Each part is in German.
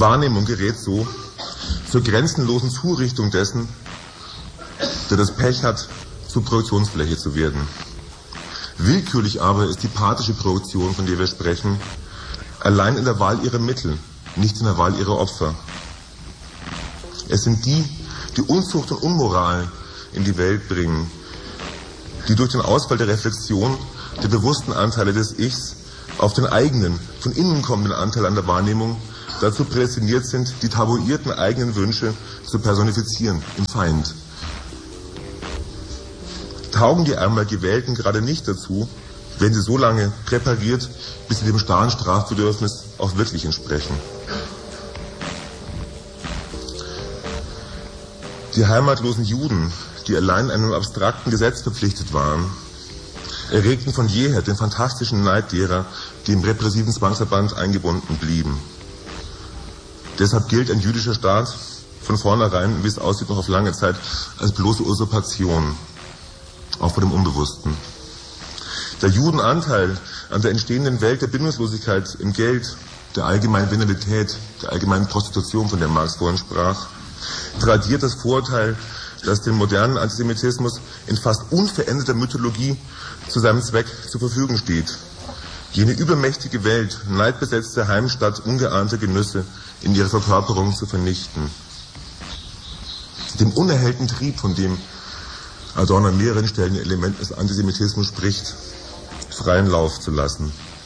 Wahrnehmung gerät so zur grenzenlosen Zurichtung dessen, der das Pech hat, zur Projektionsfläche zu werden. Willkürlich aber ist die pathische Projektion, von der wir sprechen, allein in der Wahl ihrer Mittel, nicht in der Wahl ihrer Opfer. Es sind die Unzucht und Unmoral in die Welt bringen, die durch den Ausfall der Reflexion der bewussten Anteile des Ichs auf den eigenen, von innen kommenden Anteil an der Wahrnehmung dazu prädestiniert sind, die tabuierten eigenen Wünsche zu personifizieren im Feind. Taugen die einmal Gewählten gerade nicht dazu, wenn sie so lange präpariert, bis sie dem starren Strafbedürfnis auch wirklich entsprechen. Die heimatlosen Juden, die allein einem abstrakten Gesetz verpflichtet waren, erregten von jeher den fantastischen Neid derer, die im repressiven Zwangsverband eingebunden blieben. Deshalb gilt ein jüdischer Staat von vornherein, wie es aussieht, noch auf lange Zeit als bloße Usurpation, auch vor dem Unbewussten. Der Judenanteil an der entstehenden Welt der Bindungslosigkeit im Geld, der allgemeinen Venalität, der allgemeinen Prostitution, von der Marx vorhin sprach, tradiert das Vorurteil, das den modernen Antisemitismus in fast unveränderter Mythologie zu seinem Zweck zur Verfügung steht. Jene übermächtige Welt, neidbesetzte Heimstatt ungeahnter Genüsse in ihrer Verkörperung zu vernichten. Dem unerhellten Trieb, von dem Adorno an mehreren Stellen Elementen des Antisemitismus spricht, freien Lauf zu lassen.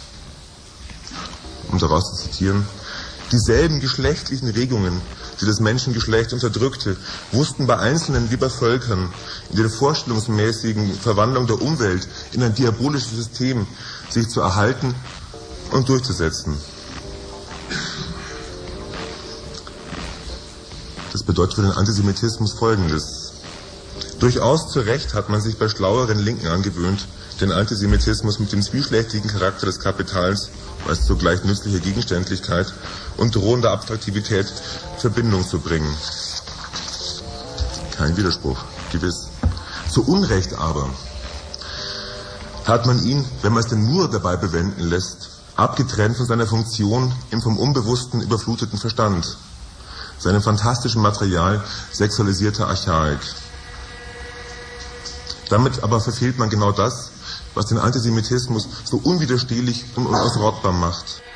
Um daraus zu zitieren: Dieselben geschlechtlichen Regungen, die das Menschengeschlecht unterdrückte, wussten bei Einzelnen wie bei Völkern in der vorstellungsmäßigen Verwandlung der Umwelt in ein diabolisches System sich zu erhalten und durchzusetzen. Das bedeutet für den Antisemitismus Folgendes: Durchaus zu Recht hat man sich bei schlaueren Linken angewöhnt, den Antisemitismus mit dem zwiespältigen Charakter des Kapitals als zugleich nützliche Gegenständlichkeit und drohender Abstraktivität in Verbindung zu bringen. Kein Widerspruch, gewiss. Zu Unrecht aber hat man ihn, wenn man es denn nur dabei bewenden lässt, abgetrennt von seiner Funktion im vom Unbewussten überfluteten Verstand, seinem fantastischen Material sexualisierter Archaik. Damit aber verfehlt man genau das, was den Antisemitismus so unwiderstehlich und unausrottbar macht.